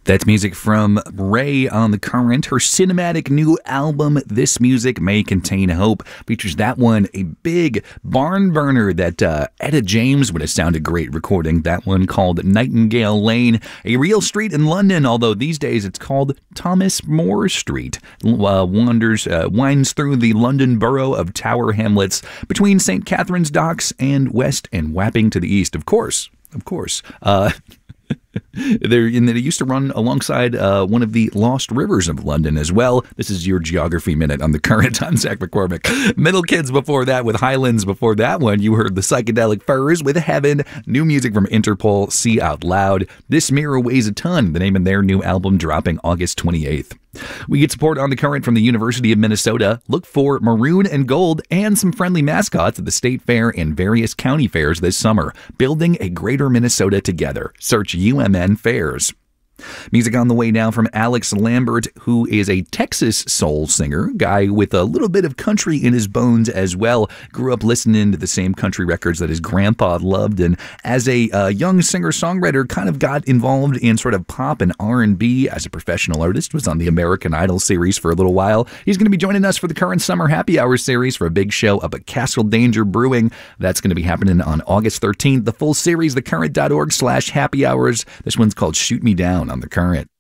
That's music from Ray on The Current. Her cinematic new album, This Music May Contain Hope, features that one, a big barn burner that Etta James would have sounded great recording. That one called Nightingale Lane, a real street in London, although these days it's called Thomas More Street. Winds through the London borough of Tower Hamlets between St. Catherine's Docks and West and Wapping to the east. Of course. They used to run alongside one of the lost rivers of London as well. This is your Geography Minute on The Current. I'm Zach McCormick. Middle Kids before that with Highlands. Before that one, you heard the Psychedelic Furs with Heaven. New music from Interpol, See Out Loud. This Mirror Weighs a Ton, the name of their new album dropping August 28th. We get support on The Current from the University of Minnesota. Look for maroon and gold and some friendly mascots at the State Fair and various county fairs this summer. Building a greater Minnesota together. Search UMN Fairs. Music on the way now from Alex Lambert, who is a Texas soul singer, guy with a little bit of country in his bones as well. Grew up listening to the same country records that his grandpa loved, and as a young singer-songwriter, kind of got involved in sort of pop and R&B as a professional artist. Was on the American Idol series for a little while. He's going to be joining us for the Current Summer Happy Hour series for a big show up at Castle Danger Brewing. That's going to be happening on August 13th. The full series, thecurrent.org/happy hours. This one's called Shoot Me Down on The Current.